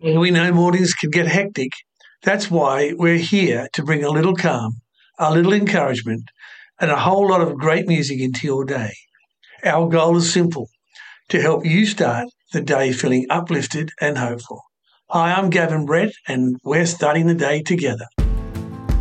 We know mornings can get hectic. That's why we're here to bring a little calm, a little encouragement, and a whole lot of great music into your day. Our goal is simple: to help you start the day feeling uplifted and hopeful. Hi, I'm Gavin Brett, and we're starting the day together.